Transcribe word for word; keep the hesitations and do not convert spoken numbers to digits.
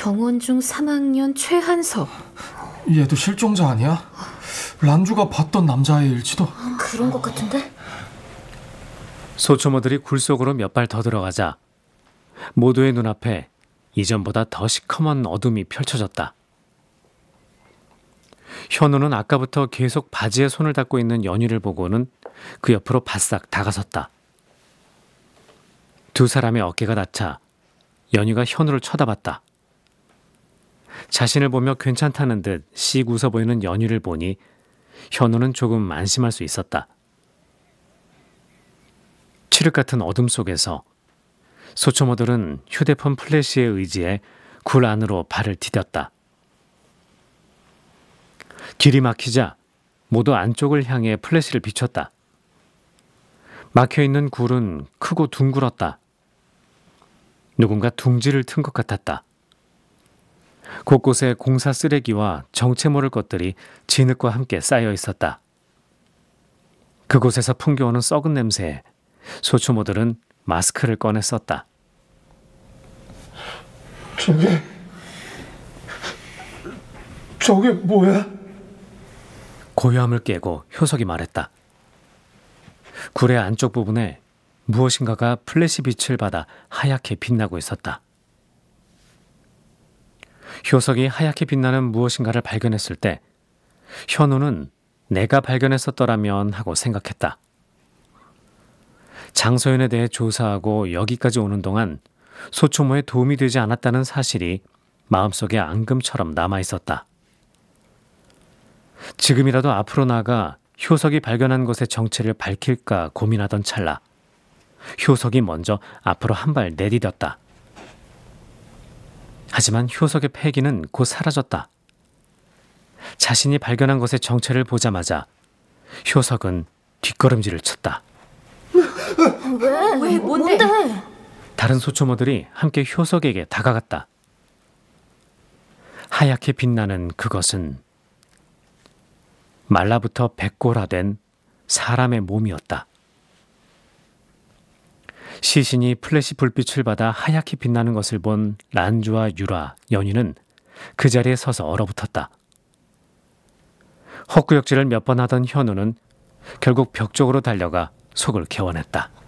경원중 삼 학년 최한석. 얘도 실종자 아니야? 란주가 봤던 남자애일지도. 그런 것 같은데? 소초모들이 굴 속으로 몇 발 더 들어가자 모두의 눈앞에 이전보다 더 시커먼 어둠이 펼쳐졌다. 현우는 아까부터 계속 바지에 손을 닦고 있는 연희를 보고는 그 옆으로 바싹 다가섰다. 두 사람의 어깨가 닿자 연희가 현우를 쳐다봤다. 자신을 보며 괜찮다는 듯 씩 웃어 보이는 연희를 보니 현우는 조금 안심할 수 있었다. 칠흑 같은 어둠 속에서 소초모들은 휴대폰 플래시에 의지해 굴 안으로 발을 디뎠다. 길이 막히자 모두 안쪽을 향해 플래시를 비췄다. 막혀있는 굴은 크고 둥글었다. 누군가 둥지를 튼 것 같았다. 곳곳에 공사 쓰레기와 정체 모를 것들이 진흙과 함께 쌓여 있었다. 그곳에서 풍겨오는 썩은 냄새에 소초모들은 마스크를 꺼내 썼다. 저게... 저게 뭐야? 고요함을 깨고 효석이 말했다. 굴의 안쪽 부분에 무엇인가가 플래시 빛을 받아 하얗게 빛나고 있었다. 효석이 하얗게 빛나는 무엇인가를 발견했을 때 현우는 내가 발견했었더라면 하고 생각했다. 장소연에 대해 조사하고 여기까지 오는 동안 소초모에 도움이 되지 않았다는 사실이 마음속에 앙금처럼 남아있었다. 지금이라도 앞으로 나가 효석이 발견한 것의 정체를 밝힐까 고민하던 찰나 효석이 먼저 앞으로 한 발 내디뎠다. 하지만 효석의 패기는 곧 사라졌다. 자신이 발견한 것의 정체를 보자마자 효석은 뒷걸음질을 쳤다. 왜? 왜? 뭔데? 뭔데? 다른 소초모들이 함께 효석에게 다가갔다. 하얗게 빛나는 그것은 말라붙어 백골화된 사람의 몸이었다. 시신이 플래시 불빛을 받아 하얗게 빛나는 것을 본 란주와 유라, 연희는 그 자리에 서서 얼어붙었다. 헛구역질을 몇 번 하던 현우는 결국 벽 쪽으로 달려가 속을 개원했다.